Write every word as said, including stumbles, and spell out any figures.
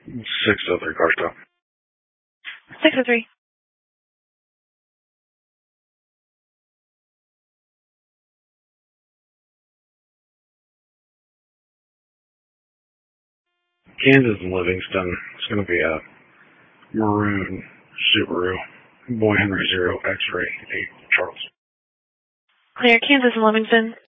six oh three, car stop. six oh three. Kansas and Livingston. It's going to be a maroon Subaru. Boy Henry Zero X-Ray eight Charles. Clear, Kansas and Livingston.